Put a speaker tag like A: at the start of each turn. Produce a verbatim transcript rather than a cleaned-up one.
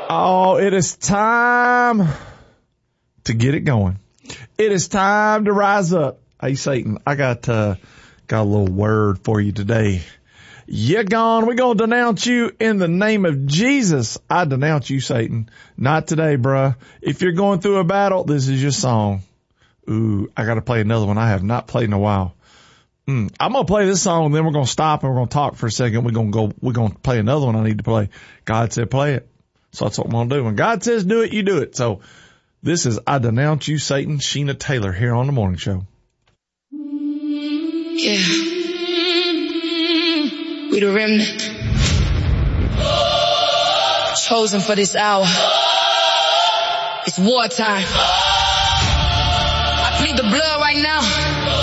A: Oh, it is time to get it going. It is time to rise up. Hey, Satan, I got, uh, got a little word for you today. You're gone. We're going to denounce you in the name of Jesus. I denounce you, Satan. Not today, bruh. If you're going through a battle, this is your song. Ooh, I got to play another one I have not played in a while. Mm, I'm going to play this song, and then we're going to stop and we're going to talk for a second. We're going to go, we're going to play another one I need to play. God said play it. So that's what I'm going to do. When God says do it, you do it. So this is I Denounce You, Satan, Sheena Taylor here on The Morning Show.
B: Yeah. We the remnant. Chosen for this hour. It's wartime.